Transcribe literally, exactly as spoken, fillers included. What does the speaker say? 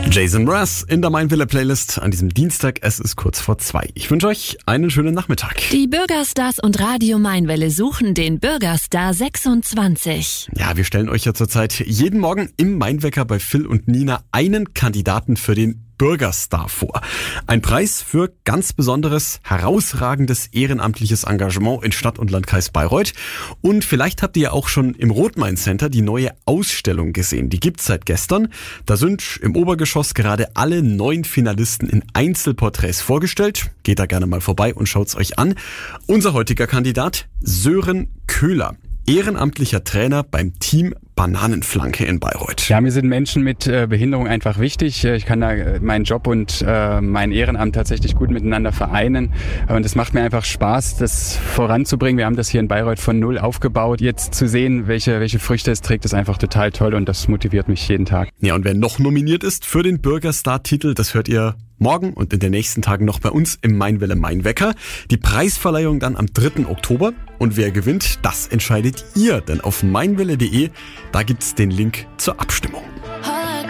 Jason Mraz in der Mein Wille Playlist an diesem Dienstag. Es ist kurz vor zwei. Ich wünsche euch einen schönen Nachmittag. Die Bürgerstars und Radio Mein Wille suchen den Bürgerstar sechsundzwanzig. Ja, wir stellen euch ja zurzeit jeden Morgen im Mainwecker bei Phil und Nina einen Kandidaten für den Bürgerstar vor. Ein Preis für ganz besonderes, herausragendes ehrenamtliches Engagement in Stadt und Landkreis Bayreuth. Und vielleicht habt ihr ja auch schon im Rotmain Center die neue Ausstellung gesehen. Die gibt's seit gestern. Da sind im Obergeschoss gerade alle neun Finalisten in Einzelporträts vorgestellt. Geht da gerne mal vorbei und schaut's euch an. Unser heutiger Kandidat, Sören Köhler. Ehrenamtlicher Trainer beim Team Bananenflanke in Bayreuth. Ja, mir sind Menschen mit äh, Behinderung einfach wichtig. Ich kann da äh, meinen Job und äh, mein Ehrenamt tatsächlich gut miteinander vereinen. Und es macht mir einfach Spaß, das voranzubringen. Wir haben das hier in Bayreuth von null aufgebaut. Jetzt zu sehen, welche, welche Früchte es trägt, ist einfach total toll und das motiviert mich jeden Tag. Ja, und wer noch nominiert ist für den Bürgerstar-Titel, das hört ihr morgen und in den nächsten Tagen noch bei uns im Mein Wille Mainwecker. Die Preisverleihung dann am dritten Oktober. Und wer gewinnt, das entscheidet ihr. Denn auf meinwille punkt de, da gibt's den Link zur Abstimmung.